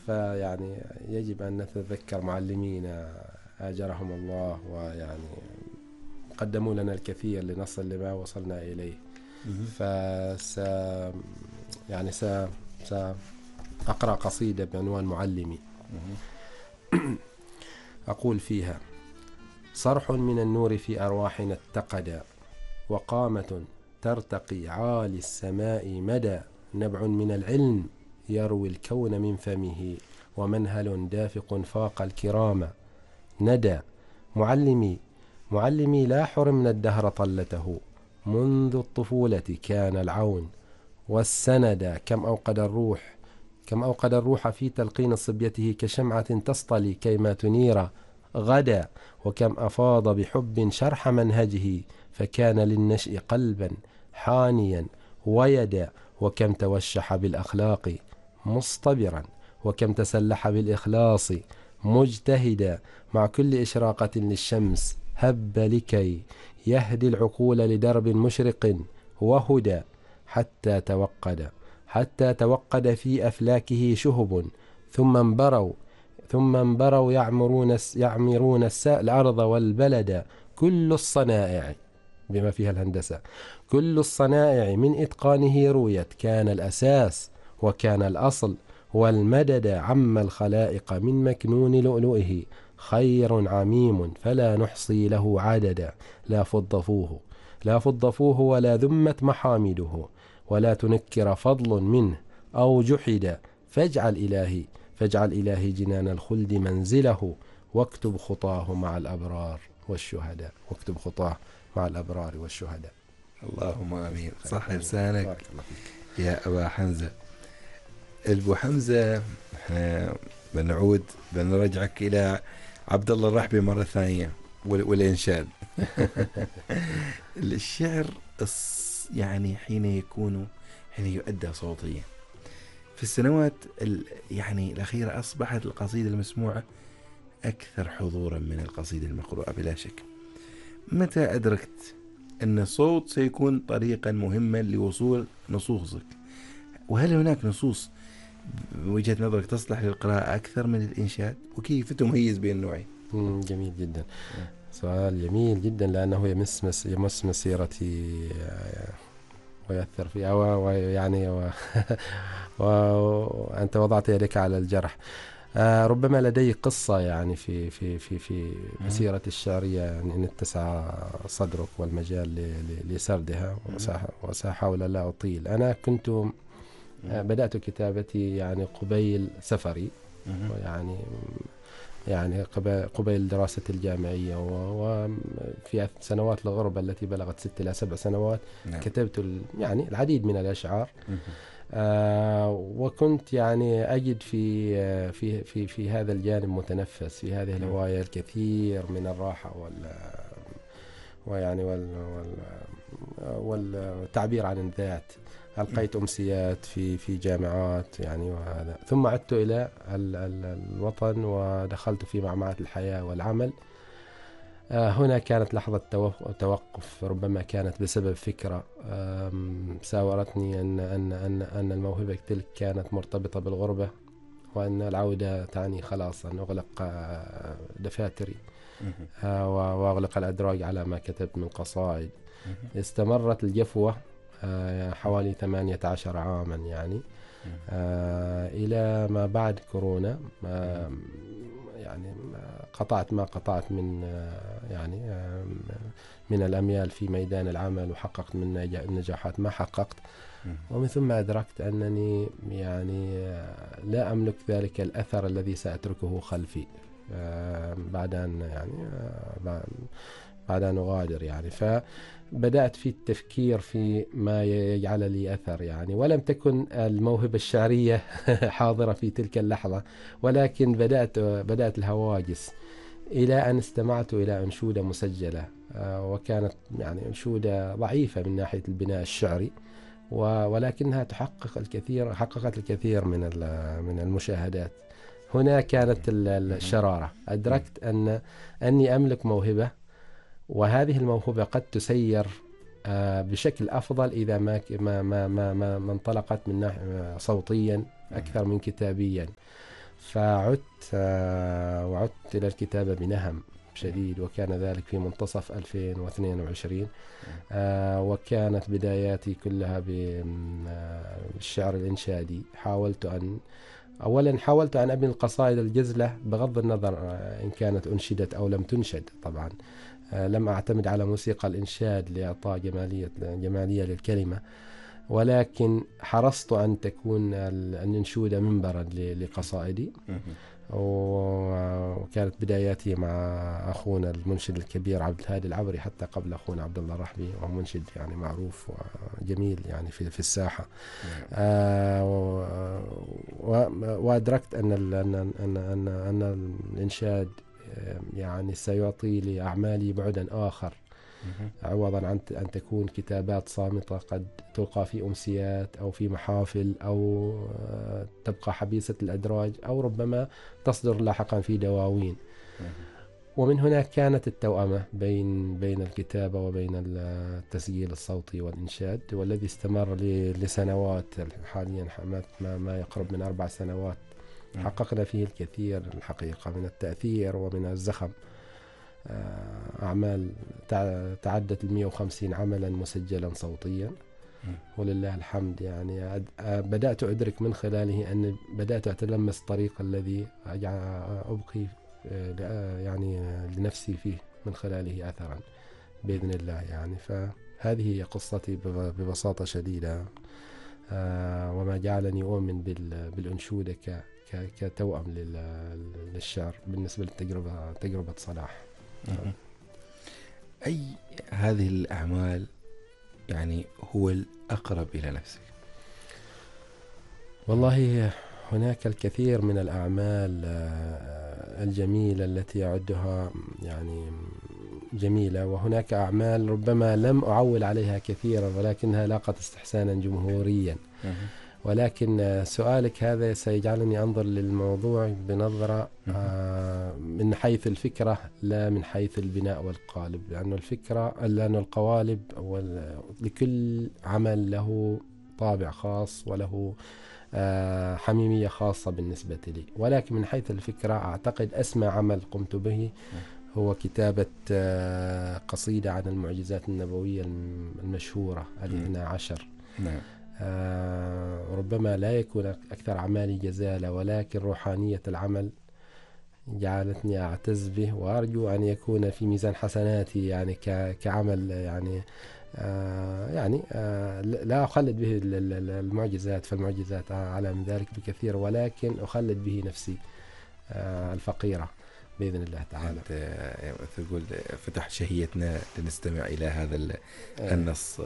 فيعني يجب أن نتذكر معلمينا آجرهم الله، ويعني قدموا لنا الكثير لنصل لما وصلنا إليه. فس يعني سأقرأ قصيدة بعنوان معلمي. أقول فيها: صرح من النور في أرواحنا اتقدا، وقامة ترتقي عالي السماء مدى، نبع من العلم يروي الكون من فمه، ومنهل دافق فاق الكرام ندى. معلمي لا حرمنا الدهر طلته، منذ الطفولة كان العون والسند. كم أوقد الروح في تلقين صبيته، كشمعة تسطلي كيما تنير غدا. وكم أفاض بحب شرح منهجه، فكان للنشء قلبا حانيا ويدا. وكم توشح بالأخلاق مصطبرا، وكم تسلح بالإخلاص مجتهدا. مع كل إشراقة للشمس هب لكي يهدي العقول لدرب مشرق وهدى، حتى توقد في أفلاكه شهب، ثم انبروا يعمرون الأرض والبلد. كل الصنائع بما فيها الهندسة، كل الصنائع من إتقانه رويت، كان الأساس وكان الأصل والمدد. عم الخلائق من مكنون لؤلؤه، خير عميم فلا نحصي له عددا. لا فض فوه ولا ذمت محامده، ولا تنكر فضل منه أو جحد. فاجعل إلهي جنان الخلد منزله، واكتب خطاه مع الأبرار والشهداء. اللهم آمين. صح لسانك يا أبا حمزة. أبو حمزة، بنرجعك إلى عبد الله الرحبي مرة ثانية والإنشاد. الشعر يعني حين يؤدى صوتيا في السنوات يعني الأخيرة أصبحت القصيدة المسموعة أكثر حضورا من القصيدة المقروءة بلا شك. متى أدركت أن الصوت سيكون طريقا مهما لوصول نصوصك؟ وهل هناك نصوص بوجهة نظرك تصلح للقراءة أكثر من الإنشاد؟ وكيف تميز بين النوعين؟ جميل جدا، سؤال جميل جدا، لأنه يمس مسيرتي ويأثر فيها، ويعني وأنت وضعت يدك على الجرح. ربما لدي قصة يعني في مسيرة الشعرية، يعني إن اتسع صدرك والمجال لسردها، وسأحاول لا أطيل. أنا كنت بدأت كتابتي يعني قبيل سفري، يعني قبيل دراسة الجامعية، وفي سنوات الغربة التي بلغت 6 إلى 7 سنوات كتبت يعني العديد من الأشعار. وكنت يعني أجد في هذا الجانب متنفس، في هذه الهواية الكثير من الراحة والتعبير عن الذات. ألقيت أمسيات في جامعات يعني، وهذا ثم عدت إلى الوطن ودخلت في معمعة الحياة والعمل. هنا كانت لحظة توقف، ربما كانت بسبب فكرة ساورتني أن الموهبة تلك كانت مرتبطة بالغربة، وأن العودة تعني خلاص أن أغلق دفاتري وأغلق الأدراج على ما كتبت من قصائد. استمرت الجفوة حوالي 18 عاما يعني، إلى ما بعد كورونا. يعني قطعت من الأميال في ميدان العمل، وحققت من نجاحات ما حققت. ومن ثم أدركت أنني يعني لا أملك ذلك الأثر الذي سأتركه خلفي بعد أن أغادر يعني. فبدأت في التفكير في ما يجعل لي أثر يعني، ولم تكن الموهبة الشعرية حاضرة في تلك اللحظة، ولكن بدأت الهواجس، إلى أن استمعت إلى أنشودة مسجلة، وكانت يعني أنشودة ضعيفة من ناحية البناء الشعري، ولكنها حققت الكثير من المشاهدات. هنا كانت الشرارة. أدركت أني أملك موهبة، وهذه الموهبة قد تسير بشكل أفضل إذا ما انطلقت من ناحية صوتيا أكثر من كتابيا. فعدت وعدت إلى الكتابة بنهم شديد، وكان ذلك في منتصف 2022. وكانت بداياتي كلها بالشعر الإنشادي. حاولت أن أبني القصائد الجزلة بغض النظر إن كانت أنشدت أو لم تنشد طبعا. لم أعتمد على موسيقى الإنشاد لإعطاء جمالية للكلمة، ولكن حرصت أن تكون الأنشودة منبرا لقصائدي. وكانت بداياتي مع أخونا المنشد الكبير عبد الهادي العبري، حتى قبل أخونا عبد الله الرحبي، وهو منشد يعني معروف وجميل يعني في الساحة. وأدركت أن الإنشاد يعني سيعطي لأعمالي بعدا آخر، عوضا عن أن تكون كتابات صامتة قد تلقى في أمسيات أو في محافل أو تبقى حبيسة الأدراج أو ربما تصدر لاحقا في دواوين. ومن هنا كانت التوأمة بين الكتابة وبين التسجيل الصوتي والإنشاد، والذي استمر لسنوات حاليا، ما يقرب من 4 سنوات. حققنا فيه الكثير الحقيقة من التأثير ومن الزخم. أعمال تعدت 150 عملا مسجلا صوتيا، ولله الحمد. يعني بدأت أدرك من خلاله أن بدأت أتلمس الطريق الذي أبقي يعني لنفسي فيه من خلاله أثرا بإذن الله. يعني فهذه هي قصتي ببساطة شديدة، وما جعلني أؤمن بالأنشودة كتوأم للشعر بالنسبة لتجربة صلاح. أي هذه الأعمال يعني هو الأقرب إلى نفسك؟ والله هناك الكثير من الأعمال الجميلة التي أعدها يعني جميلة، وهناك أعمال ربما لم أعول عليها كثيرا ولكنها لاقت استحسانا جمهوريا. ولكن سؤالك هذا سيجعلني أنظر للموضوع بنظرة من حيث الفكرة لا من حيث البناء والقالب، لأن القوالب لكل عمل له طابع خاص وله حميمية خاصة بالنسبة لي. ولكن من حيث الفكرة أعتقد أسمى عمل قمت به هو كتابة قصيدة عن المعجزات النبوية المشهورة 12. نعم. ربما لا يكون أكثر أعمالي جزالة، ولكن روحانية العمل جعلتني أعتز به، وأرجو أن يكون في ميزان حسناتي يعني كعمل يعني لا أخلد به المعجزات، فالمعجزات أعلى من ذلك بكثير، ولكن أخلد به نفسي الفقيرة بإذن الله تعالى. تقول فتح شهيتنا لنستمع إلى هذا النص.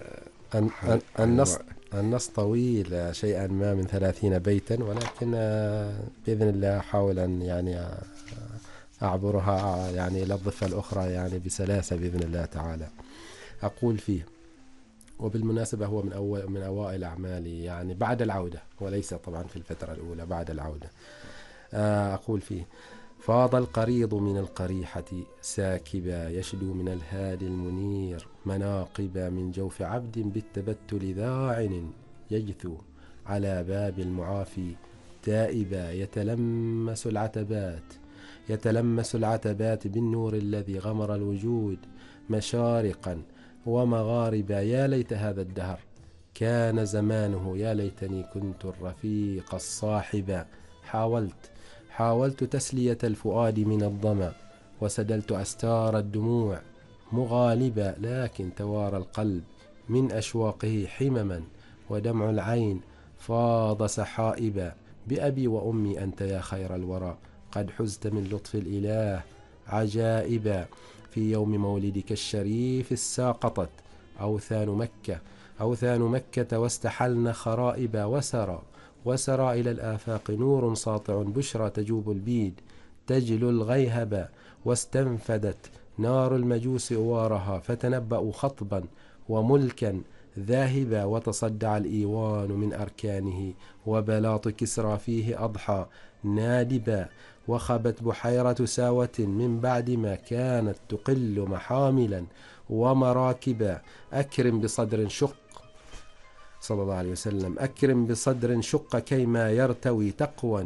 النص طويل شيئا ما من 30 بيتا، ولكن بإذن الله أحاول أن يعني أعبرها يعني إلى الضفة الأخرى يعني بسلاسة بإذن الله تعالى. أقول فيه، وبالمناسبة هو من أوائل أعمالي يعني بعد العودة، وليس طبعا في الفترة الأولى، بعد العودة. أقول فيه: فاض القريض من القريحة ساكبا يشدو من الهادي المنير مناقبا من جوف عبد بالتبتل ذاعن يجثو على باب المعافي تائبا يتلمس العتبات بالنور الذي غمر الوجود مشارقا ومغاربا. يا ليت هذا الدهر كان زمانه، يا ليتني كنت الرفيق الصاحب. حاولت تسلية الفؤاد من الظما، وسدلت أستار الدموع مغالبا، لكن توارى القلب من أشواقه حمما، ودمع العين فاض سحائبا. بأبي وأمي أنت يا خير الورى، قد حزت من لطف الإله عجائبا. في يوم مولدك الشريف الساقطت أوثان مكة واستحلن خرائبا. وسرى إلى الآفاق نور ساطع بشرى تجوب البيد تجلو الغيهبا. واستنفدت نار المجوس أوارها، فتنبأوا خطبا وملكا ذاهبا. وتصدع الإيوان من أركانه، وبلاط كسرى فيه أضحى نادبا. وخبت بحيرة ساوة من بعد ما كانت تقل محاملا ومراكبا. أكرم بصدر شق صلى الله عليه وسلم، أكرم بصدر شق كيما يرتوي تقوى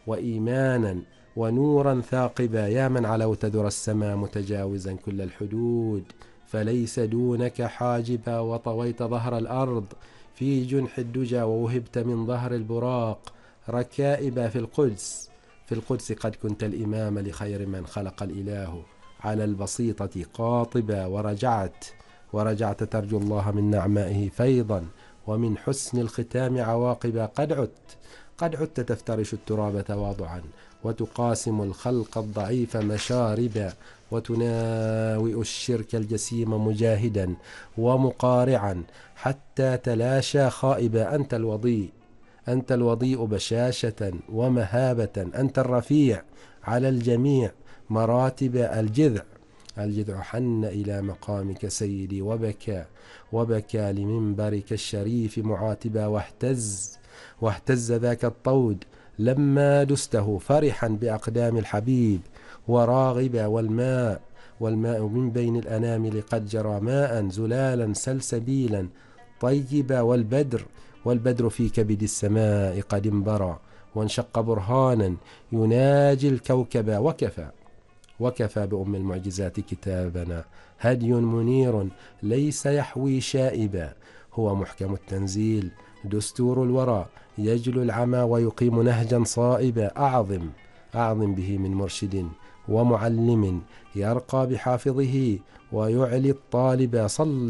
وإيمانا ونورا ثاقبا، يا من علوت ذرى السماء متجاوزا كل الحدود، فليس دونك حاجبا، وطويت ظهر الأرض في جنح الدجى، ووهبت من ظهر البراق ركائب في القدس. في القدس قد كنت الإمام لخير من خلق الإله، على البسيطة قاطبا، ورجعت ترجو الله من نعمائه فيضا، ومن حسن الختام عواقبا. قد عدت تفترش التراب تواضعا، وتقاسم الخلق الضعيف مشاربا، وتناوئ الشرك الجسيم مجاهدا ومقارعا، حتى تلاشى خائبا. أنت الوضيء بشاشة ومهابة، أنت الرفيع على الجميع مراتب. الجذع حن إلى مقامك سيدي، وبكى لمنبرك الشريف معاتبا، واهتز ذاك الطود لما دسته، فرحا بأقدام الحبيب وراغبا. والماء من بين الأنامل قد جرى ماء زلالا سلسبيلا طيبا، والبدر في كبد السماء قد انبرى، وانشق برهانا يناجي الكوكب. وكفى بأم المعجزات كتابنا، هدي منير ليس يحوي شائبا، هو محكم التنزيل دستور الورى، يجلو العمى ويقيم نهجا صائبا. أعظم به من مرشد ومعلم، يرقى بحافظه ويعلي الطالب.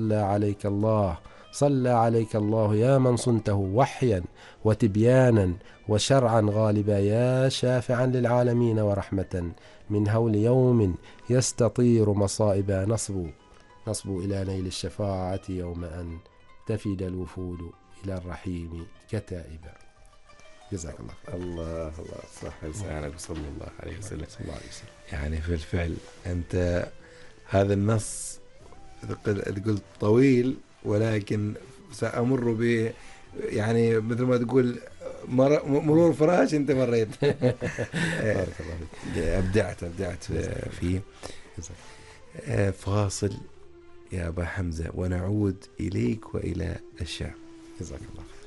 صلى عليك الله يا من صنته وحيا وتبيانا وشرعا غالبا، يا شافعا للعالمين ورحمة، من هول يوم يستطير مصائبا. نصبو إلى نيل الشفاعة يوم أن تفد الوفود إلى الرحيم كتائبا. جزاك الله خير. الله صح لسانك صلى الله عليه وسلم. يعني في الفعل أنت هذا النص قلت طويل، ولكن سأمر به يعني مثل ما تقول مرور فراش أنت مريت. بارك الله فيك. أبدعت فيه. فاصل يا أبا حمزة ونعود إليك وإلى الشام. جزاك الله خير.